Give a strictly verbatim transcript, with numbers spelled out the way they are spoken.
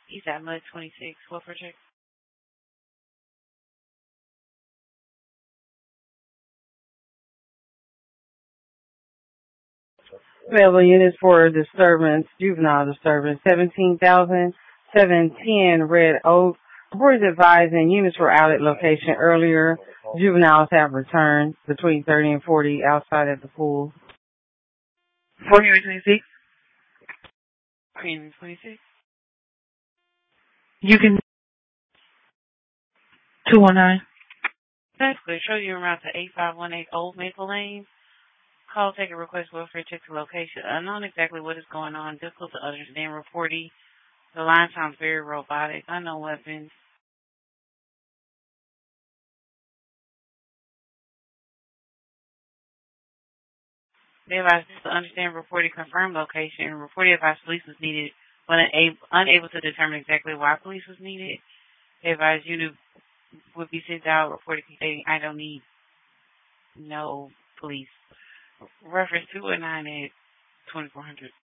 East at Mud twenty-six. What project? Available units for disturbance, juvenile disturbance, seventeen thousand seven hundred ten Red Oak. Boys advising units were out at location earlier. Juveniles have returned between thirty and forty outside at the pool. forty twenty-six. Green twenty-six. You can two one nine. That's clear. Show you around to eight five one eight Old Maple Lane. Call, take a request, welfare, check the location. Unknown exactly what is going on. Difficult to understand. Reporting. The line sounds very robotic. Unknown weapons. They advised to understand reported confirmed location. Reported advised police was needed when unable, unable to determine exactly why police was needed. They advised you to would be sent out reported stating I don't need no police. Reference two one nine at twenty-four hundred.